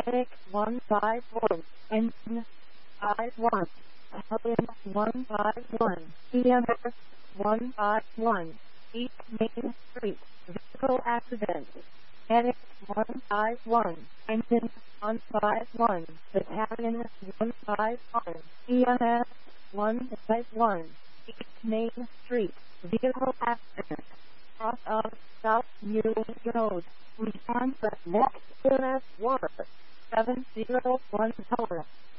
Attic 151, engine 51, Helen 151, EMS 151, East Main Street, vehicle accident. Attic 151, engine 151, Battalion 151, EMS 151, East Main Street, vehicle accident. Cross of South New Road. Respond the next EMS water. 701 Tower.